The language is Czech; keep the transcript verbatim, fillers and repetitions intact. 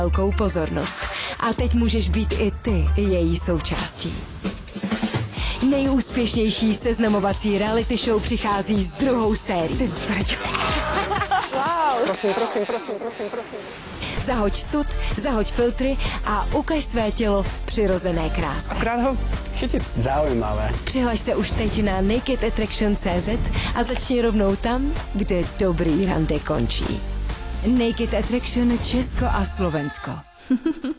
velkou pozornost. A teď můžeš být i ty její součástí. Nejúspěšnější seznamovací reality show přichází s druhou sérií. Wow. Prosím, prosím, prosím, prosím, prosím. Zahoď stud, zahoď filtry a ukaž své tělo v přirozené kráse. Akorát ho chytit. Zaujímavé. Přihlaš se už teď na naked attraction tečka cé zet a začni rovnou tam, kde dobrý rande končí. Naked Attraction Česko a Slovensko.